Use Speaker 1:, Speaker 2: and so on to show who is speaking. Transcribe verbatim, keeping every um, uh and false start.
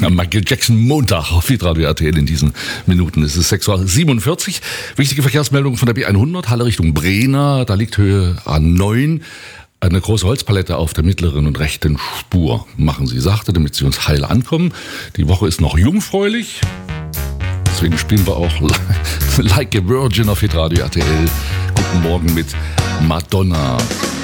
Speaker 1: Michael Jackson Montag auf Hitradio R T L in diesen Minuten. Es ist sechs Uhr siebenundvierzig. Wichtige Verkehrsmeldung von der B hundert, Halle Richtung Brena. Da liegt Höhe A neun. Eine große Holzpalette auf der mittleren und rechten Spur. Machen Sie sachte, damit Sie uns heil ankommen. Die Woche ist noch jungfräulich. Deswegen spielen wir auch Like a Virgin auf Hitradio R T L. Guten Morgen mit Madonna.